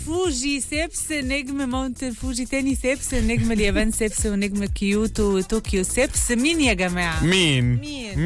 فوجي سيبس، نجم ماونت فوجي تاني سيبس، نجم اليابان سيبس، ونجم كيوتو وطوكيو سيبس. مين يا جماعة؟ مين؟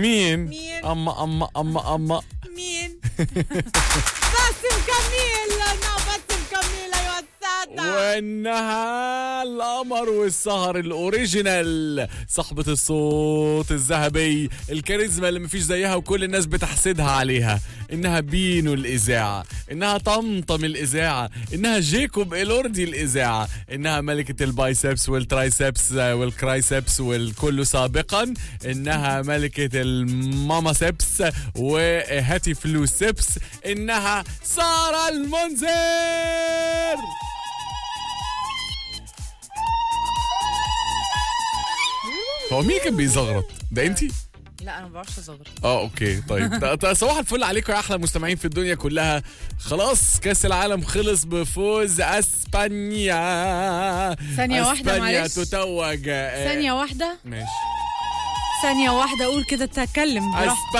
أما مين؟ باسم كميل. باسم كميل. أيوة السادة. وإنها القمر والسهر الأوريجينال، صاحبة الصوت الذهبي، الكاريزما اللي مفيش زيها وكل الناس بتحسدها عليها، إنها بينو الإذاعة، إنها طمطم الإذاعة، إنها جيكوب إلوردي الإذاعة، إنها ملكة البايسبس والترايسبس والكرايسبس والكل سابقا، إنها ملكة الماما سبس وهاتي فلوس سبس، إنها سارة المنذر. هو مين كان بيزغرط؟ ده انتي؟ لا انا ما بعرفش ازغرط. اوكي طيب. صباح الفل عليكم يا احلى مستمعين في الدنيا كلها. خلاص كاس العالم خلص بفوز اسبانيا. ثانية واحدة معلش. تتوج. ثانية واحدة. ماشي. ثانية واحدة أقول كده تتكلم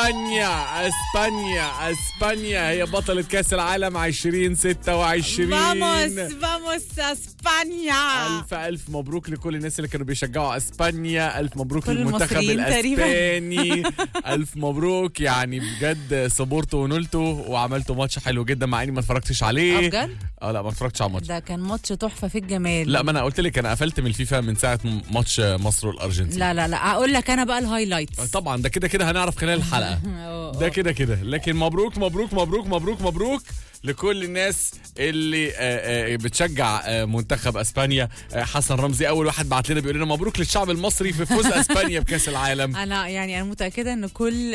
اسبانيا هي بطلة كاس العالم 2026. فاموس اسبانيا. ألف مبروك لكل الناس اللي كانوا بيشجعوا اسبانيا، ألف مبروك كل للمنتخب الاسباني. ألف مبروك يعني بجد، صبرتوا ونلتوا وعملتوا ماتش حلو جدا مع اني ما اتفرجتش عليه. بجد؟ لا ما اتفرجتش على الماتش ده كان ماتش تحفة في الجمال. لا ما انا قلت لك انا قفلت من الفيفا من ساعة ماتش مصر والارجنتين. لا اقول لك انا بقى الهايلايتس. طبعا ده كده هنعرف خلال الحلقة. ده كده لكن مبروك مبروك مبروك مبروك مبروك لكل الناس اللي بتشجع منتخب اسبانيا. حسن رمزي اول واحد بعت لنا بيقول لنا مبروك للشعب المصري في فوز اسبانيا بكاس العالم. انا متاكده ان كل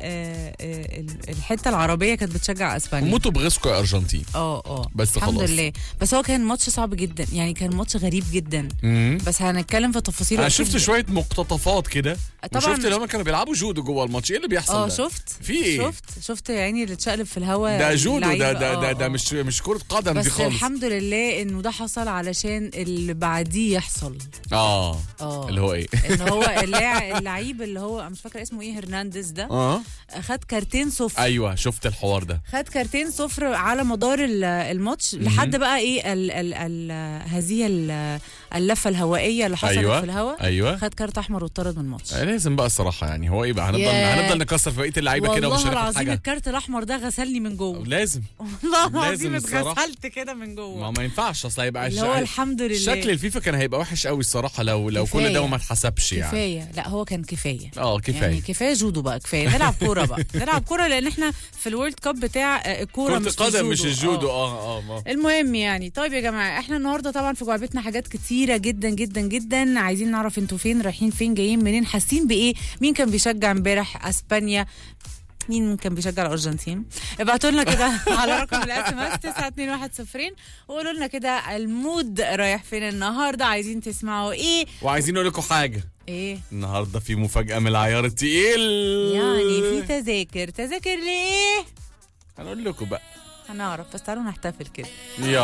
الحته العربيه كانت بتشجع اسبانيا. موتوا بغيظكم يا ارجنتين. بس الحمد خلاص. لله. بس هو كان ماتش صعب جدا، يعني كان ماتش غريب جدا. بس هنتكلم في تفاصيل. انا شفت شويه مقتطفات كده، طبعا شفت اللي هم كانوا بيلعبوا جودو جوه الماتش. ايه اللي بيحصل ده؟ شفت في ايه؟ شفت يعني اللي اتشقلب في الهواء ده جودو. ده مش كرة قدم دي خالص. بس الحمد لله انه ده حصل علشان اللي بعديه يحصل. اللي هو ايه؟ ان هو اللعيب اللي هو مش فاكره اسمه ايه، هرنانديز ده. خد كارتين صفر. ايوه شفت الحوار ده. خد كارتين صفر على مدار الماتش لحد بقى ايه هذه اللفه الهوائيه اللي حصلت في الهواء. ايوه خد كارت احمر واتطرد من الماتش. لازم بقى الصراحه يعني هو ايه بقى هنفضل نكسر في بقيه اللعيبه كده ومش هناخد حاجه. والله العظيم الكارت الاحمر ده غسلني من جوه. لازم والله العظيم اتغسلت كده من جوه. ما ينفعش اصل هيبقى اللي هو الحمد لله شكل الفيفا كان هيبقى وحش قوي الصراحه لو كل ده وما اتحسبش يعني. كفايه. لا هو كان كفايه. كفايه يعني كفايه جودو بقى، كفايه نلعب كوره بقى. نلعب كوره لان احنا في الورلد كاب بتاع الكوره مش القدم مش الجودو. المهم يعني. طيب يا جماعه احنا النهارده طبعا في جعبتنا حاجات كتيره جدا جدا جدا. عايزين نعرف انتوا فين، رايحين فين، جايين منين، حاسين بايه، مين كان بيشجع امبارح اسبانيا، مين كان بيشجع الارجنتين. ابعتوا لنا كده على رقم الاس ام اس 92110 وقولوا لنا كده المود رايح فين النهارده، عايزين تسمعوا ايه. وعايزين نقول لكم حاجه. ايه النهارده في مفاجاه من العيار التقيل، يعني في تذاكر لايه هنقول لكم بقى، هنعرف. بس تعالوا نحتفل كده. يلا.